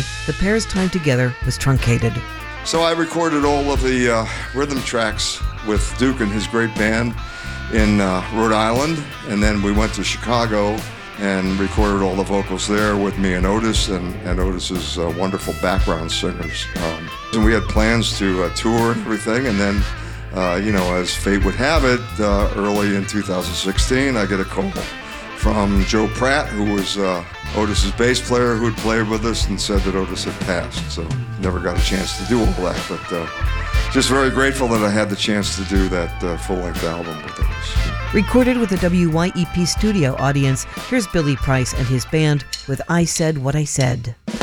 the pair's time together was truncated. So I recorded all of the rhythm tracks with Duke and his great band in Rhode Island, and then we went to Chicago and recorded all the vocals there with me and Otis, and Otis's wonderful background singers. And we had plans to tour and everything, and then, as fate would have it, early in 2016, I get a call from Joe Pratt, who was Otis's bass player, who had played with us, and said that Otis had passed. So never got a chance to do all that, but just very grateful that I had the chance to do that full-length album with Otis. Recorded with a WYEP studio audience, here's Billy Price and his band with I Said What I Said.